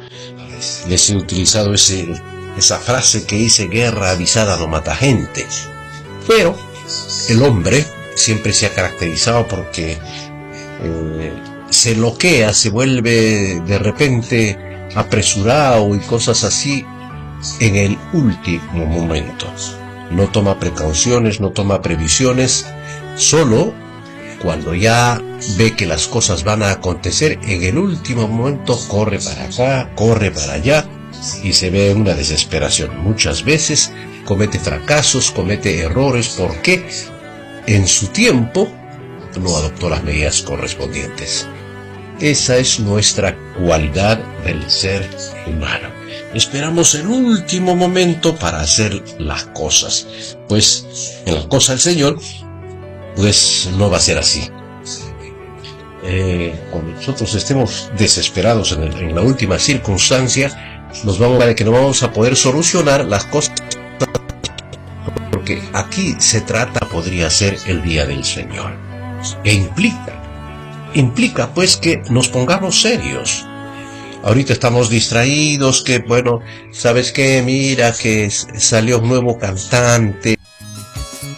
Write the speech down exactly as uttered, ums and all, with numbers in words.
Les he utilizado ese, esa frase que dice guerra avisada no mata gente. Pero el hombre siempre se ha caracterizado porque eh, se loquea, se vuelve de repente apresurado y cosas así en el último momento. No toma precauciones, no toma previsiones, solo cuando ya ve que las cosas van a acontecer, en el último momento corre para acá, corre para allá y se ve en una desesperación. Muchas veces comete fracasos, comete errores porque en su tiempo no adoptó las medidas correspondientes. Esa es nuestra cualidad del ser humano. Esperamos el último momento para hacer las cosas, pues en la cosa del Señor pues no va a ser así. Eh, cuando nosotros estemos desesperados en, el, en la última circunstancia, nos vamos a ver que no vamos a poder solucionar las cosas, porque aquí se trata, podría ser el día del Señor, e implica, implica pues que nos pongamos serios. Ahorita estamos distraídos, que bueno, ¿sabes qué? Mira que salió un nuevo cantante,